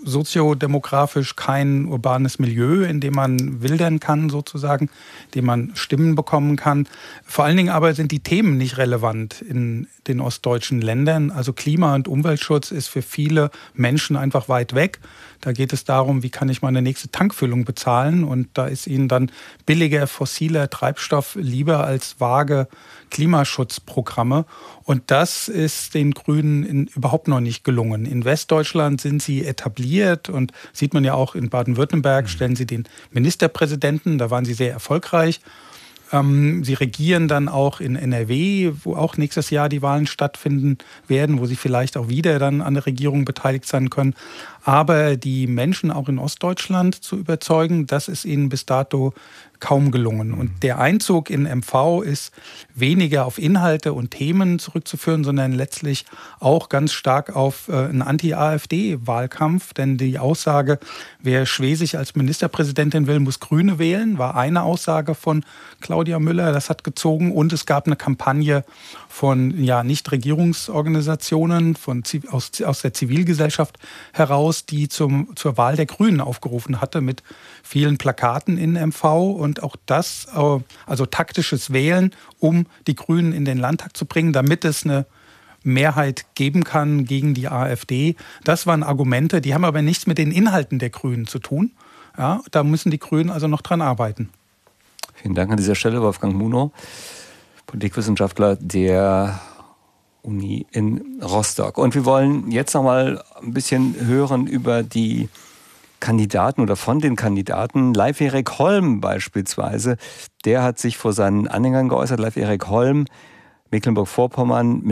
soziodemografisch kein urbanes Milieu, in dem man wildern kann sozusagen, in dem man Stimmen bekommen kann. Vor allen Dingen aber sind die Themen nicht relevant in den ostdeutschen Ländern. Also Klima- und Umweltschutz ist für viele Menschen einfach weit weg. Da geht es darum, wie kann ich meine nächste Tankfüllung bezahlen, und da ist ihnen dann billiger fossiler Treibstoff lieber als vage Klimaschutzprogramme. Und das ist den Grünen überhaupt noch nicht gelungen. In Westdeutschland sind sie etabliert, und sieht man ja auch in Baden-Württemberg, stellen sie den Ministerpräsidenten, da waren sie sehr erfolgreich. Sie regieren dann auch in NRW, wo auch nächstes Jahr die Wahlen stattfinden werden, wo sie vielleicht auch wieder dann an der Regierung beteiligt sein können. Aber die Menschen auch in Ostdeutschland zu überzeugen, das ist ihnen bis dato kaum gelungen. Und der Einzug in MV ist weniger auf Inhalte und Themen zurückzuführen, sondern letztlich auch ganz stark auf einen Anti-AfD-Wahlkampf. Denn die Aussage, wer Schwesig als Ministerpräsidentin will, muss Grüne wählen, war eine Aussage von Claudia Müller. Das hat gezogen. Und es gab eine Kampagne von Nichtregierungsorganisationen, aus der Zivilgesellschaft heraus, die zur Wahl der Grünen aufgerufen hatte mit vielen Plakaten in MV. Und auch das, also taktisches Wählen, um die Grünen in den Landtag zu bringen, damit es eine Mehrheit geben kann gegen die AfD. Das waren Argumente, die haben aber nichts mit den Inhalten der Grünen zu tun. Ja, da müssen die Grünen also noch dran arbeiten. Vielen Dank an dieser Stelle, Wolfgang Munow, Politikwissenschaftler der Uni in Rostock. Und wir wollen jetzt noch mal ein bisschen hören über die Kandidaten oder von den Kandidaten. Leif-Erik Holm beispielsweise, der hat sich vor seinen Anhängern geäußert. Leif-Erik Holm, Mecklenburg-Vorpommern,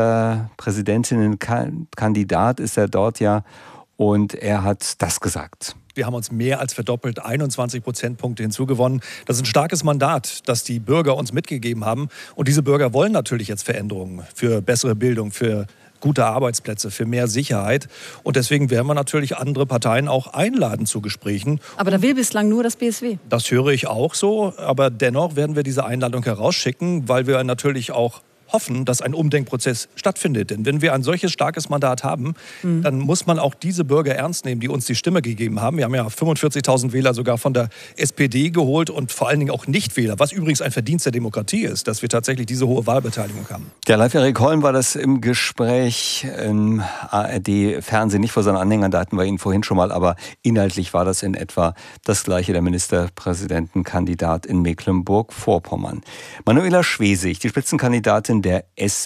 Ministerpräsidentinnenkandidat ist er dort ja. Und er hat das gesagt. Wir haben uns mehr als verdoppelt, 21 Prozentpunkte hinzugewonnen. Das ist ein starkes Mandat, das die Bürger uns mitgegeben haben. Und diese Bürger wollen natürlich jetzt Veränderungen für bessere Bildung, für gute Arbeitsplätze, für mehr Sicherheit. Und deswegen werden wir natürlich andere Parteien auch einladen zu Gesprächen. Aber da will bislang nur das BSW. Das höre ich auch so. Aber dennoch werden wir diese Einladung herausschicken, weil wir natürlich auch hoffen, dass ein Umdenkprozess stattfindet. Denn wenn wir ein solches starkes Mandat haben, dann muss man auch diese Bürger ernst nehmen, die uns die Stimme gegeben haben. Wir haben ja 45.000 Wähler sogar von der SPD geholt und vor allen Dingen auch Nichtwähler, was übrigens ein Verdienst der Demokratie ist, dass wir tatsächlich diese hohe Wahlbeteiligung haben. Der Leif-Erik Holm war das im Gespräch im ARD-Fernsehen, nicht vor seinen Anhängern, da hatten wir ihn vorhin schon mal, aber inhaltlich war das in etwa das Gleiche, der Ministerpräsidentenkandidat in Mecklenburg-Vorpommern. Manuela Schwesig, die Spitzenkandidatin der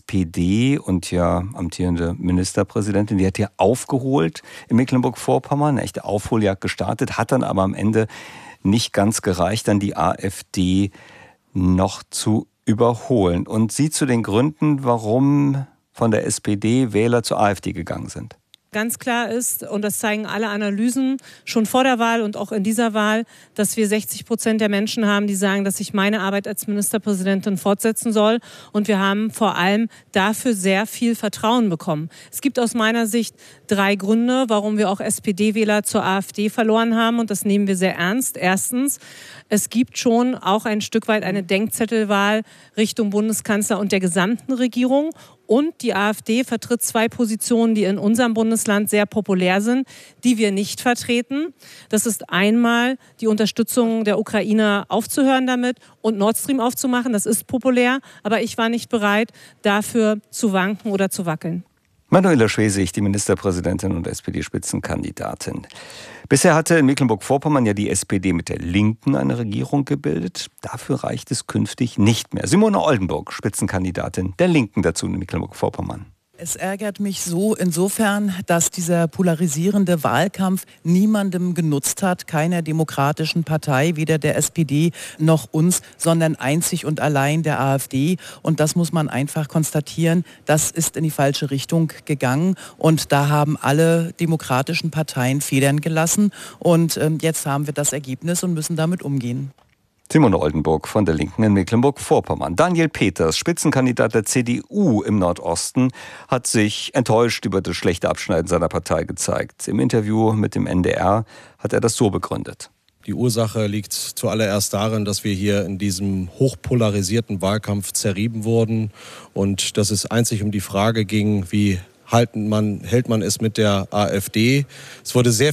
SPD und ja amtierende Ministerpräsidentin, die hat hier aufgeholt in Mecklenburg-Vorpommern, eine echte Aufholjagd gestartet, hat dann aber am Ende nicht ganz gereicht, dann die AfD noch zu überholen. Und sie zu den Gründen, warum von der SPD Wähler zur AfD gegangen sind. Ganz klar ist, und das zeigen alle Analysen schon vor der Wahl und auch in dieser Wahl, dass wir 60% der Menschen haben, die sagen, dass ich meine Arbeit als Ministerpräsidentin fortsetzen soll. Und wir haben vor allem dafür sehr viel Vertrauen bekommen. Es gibt aus meiner Sicht 3 Gründe, warum wir auch SPD-Wähler zur AfD verloren haben. Und das nehmen wir sehr ernst. Erstens, es gibt schon auch ein Stück weit eine Denkzettelwahl Richtung Bundeskanzler und der gesamten Regierung. Und die AfD vertritt 2 Positionen, die in unserem Bundesland sehr populär sind, die wir nicht vertreten. Das ist einmal die Unterstützung der Ukraine aufzuhören damit und Nord Stream aufzumachen. Das ist populär, aber ich war nicht bereit, dafür zu wanken oder zu wackeln. Manuela Schwesig, die Ministerpräsidentin und SPD-Spitzenkandidatin. Bisher hatte in Mecklenburg-Vorpommern ja die SPD mit der Linken eine Regierung gebildet. Dafür reicht es künftig nicht mehr. Simone Oldenburg, Spitzenkandidatin der Linken dazu in Mecklenburg-Vorpommern. Es ärgert mich so insofern, dass dieser polarisierende Wahlkampf niemandem genutzt hat, keiner demokratischen Partei, weder der SPD noch uns, sondern einzig und allein der AfD. Und das muss man einfach konstatieren, das ist in die falsche Richtung gegangen. Und da haben alle demokratischen Parteien Federn gelassen. Und jetzt haben wir das Ergebnis und müssen damit umgehen. Simone Oldenburg von der Linken in Mecklenburg-Vorpommern. Daniel Peters, Spitzenkandidat der CDU im Nordosten, hat sich enttäuscht über das schlechte Abschneiden seiner Partei gezeigt. Im Interview mit dem NDR hat er das so begründet. Die Ursache liegt zuallererst darin, dass wir hier in diesem hochpolarisierten Wahlkampf zerrieben wurden und dass es einzig um die Frage ging, wie hält man es mit der AfD. Es wurde sehr